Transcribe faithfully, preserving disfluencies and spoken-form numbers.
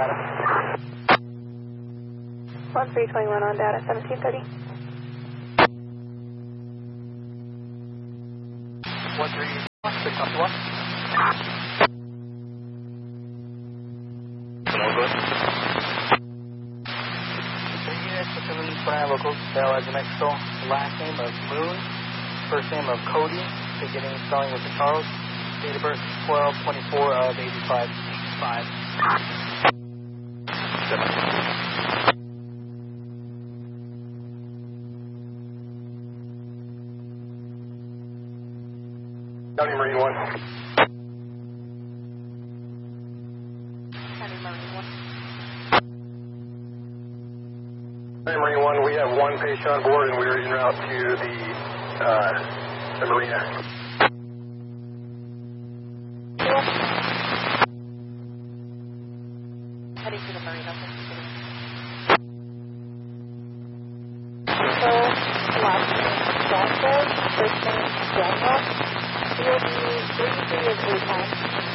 data. one three twenty-one on data, seventeen thirty. one three six one one. Locals, Bell as an extra, last name of Moon, first name of Cody, beginning spelling with the Charles, date of birth twelve twenty-four of eighty-five, five. County Marine one. County Marine one. County Marine one, we have one patient on board and we are en route to the, uh, the marina. Heading to the marina. So, last name Joshua, first name Daniel, C O D thirty-three of eight nine.